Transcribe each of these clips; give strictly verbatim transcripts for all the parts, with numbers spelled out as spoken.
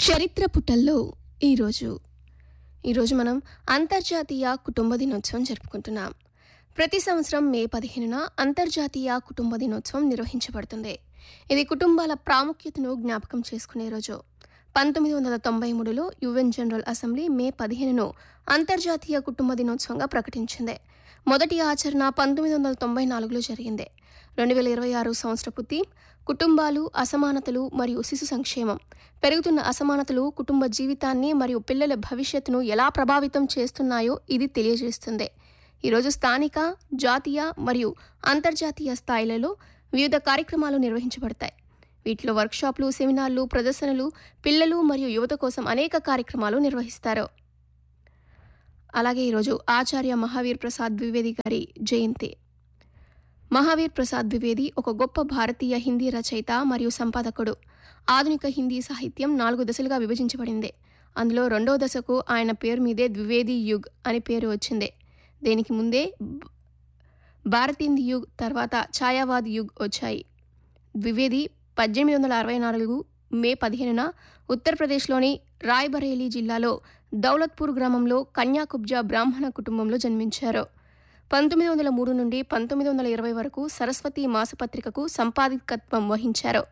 చరిత్ర పుటల్లో ఈరోజు ఈరోజు మనం అంతర్జాతీయ కుటుంబ దినోత్సవం జరుపుకుంటున్నాం. ప్రతి సంవత్సరం మే పదిహేనున అంతర్జాతీయ కుటుంబ దినోత్సవం నిర్వహించబడుతుంది. ఇది కుటుంబాల ప్రాముఖ్యతను జ్ఞాపకం చేసుకునే రోజు. పంతొమ్మిది వందల తొంభై మూడులో యుఎన్ జనరల్ అసెంబ్లీ మే పదిహేనును అంతర్జాతీయ కుటుంబ దినోత్సవంగా ప్రకటించింది. మొదటి ఆచరణ పంతొమ్మిది వందల తొంభై నాలుగులో జరిగింది. రెండు వేల ఇరవై ఆరు సంవత్సరపు థీమ్ కుటుంబాలు, అసమానతలు మరియు శిశు సంక్షేమం. పెరుగుతున్న అసమానతలు కుటుంబ జీవితాన్ని మరియు పిల్లల భవిష్యత్తును ఎలా ప్రభావితం చేస్తున్నాయో ఇది తెలియజేస్తుంది. ఈరోజు స్థానిక, జాతీయ మరియు అంతర్జాతీయ స్థాయిలలో వివిధ కార్యక్రమాలు నిర్వహించబడతాయి. వీటిలో వర్క్షాప్లు, సెమినార్లు, ప్రదర్శనలు, పిల్లలు మరియు యువత కోసం అనేక కార్యక్రమాలు నిర్వహిస్తారు. అలాగే ఈరోజు ఆచార్య మహావీర్ ప్రసాద్ ద్వివేది గారి జయంతి. మహావీర్ ప్రసాద్ ద్వివేది ఒక గొప్ప భారతీయ హిందీ రచయిత మరియు సంపాదకుడు. ఆధునిక హిందీ సాహిత్యం నాలుగు దశలుగా విభజించబడింది. అందులో రెండో దశకు ఆయన పేరు మీదే ద్వివేది యుగ్ అని పేరు వచ్చింది. దీనికి ముందే భారతీంద్ యుగ్, తర్వాత ఛాయావాద్ యుగ్ వచ్చాయి. ద్వివేది పద్దెనిమిది వందల అరవై నాలుగు మే పదిహేనున ఉత్తరప్రదేశ్లోని రాయ్బరేలీ జిల్లాలో దౌలత్పూర్ గ్రామంలో కన్యాకుబ్జా బ్రాహ్మణ కుటుంబంలో జన్మించారు. పంతొమ్మిది వందల మూడు నుండి పంతొమ్మిది వందల ఇరవై వరకు సరస్వతి మాసపత్రికకు సంపాదకత్వం వహించారు.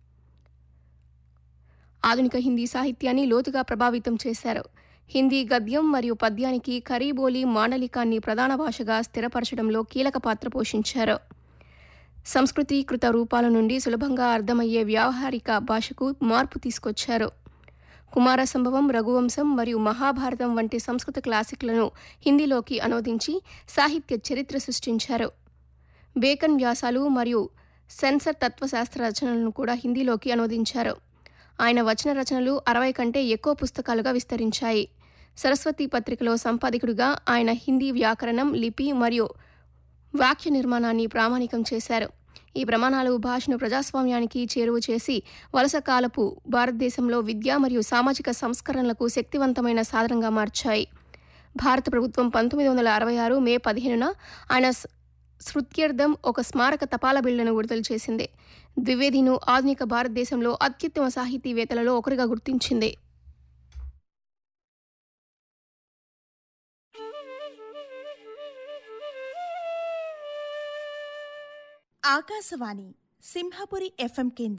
ఆధునిక హిందీ సాహిత్యాన్ని లోతుగా ప్రభావితం చేశారు. హిందీ గద్యం మరియు పద్యానికి ఖరీబోలి మాండలికాన్ని ప్రధాన భాషగా స్థిరపరచడంలో కీలక పాత్ర పోషించారు. సంస్కృతీకృత రూపాల నుండి సులభంగా అర్థమయ్యే వ్యావహారిక భాషకు మార్పు తీసుకొచ్చారు. కుమార సంభవం, రఘువంశం మరియు మహాభారతం వంటి సంస్కృత క్లాసిక్లను హిందీలోకి అనువదించి సాహిత్య చరిత్ర సృష్టించారు. బేకన్ వ్యాసాలు మరియు సెన్సర్ తత్వశాస్త్ర రచనలను కూడా హిందీలోకి అనువదించారు. ఆయన వచన రచనలు అరవై కంటే ఎక్కువ పుస్తకాలుగా విస్తరించాయి. సరస్వతి పత్రికలో సంపాదకుడిగా ఆయన హిందీ వ్యాకరణం, లిపి మరియు వాక్య నిర్మాణాన్ని ప్రామాణికం చేశారు. ఈ ప్రమాణాలు భాషను ప్రజాస్వామ్యానికి చేరువ చేసి వలస కాలపు భారతదేశంలో విద్య మరియు సామాజిక సంస్కరణలకు శక్తివంతమైన సాధనంగా మార్చాయి. భారత ప్రభుత్వం పంతొమ్మిది వందల అరవై ఆరు మే పదిహేనున ఆయన స్మృత్యర్థం ఒక స్మారక తపాలా బిళ్లను విడుదల చేసింది. ద్వివేదిను ఆధునిక భారతదేశంలో అత్యుత్తమ సాహితీవేత్తలలో ఒకరిగా గుర్తించింది. ఆకాశవాణి సింహపురి ఎఫ్ఎం కేంద్రం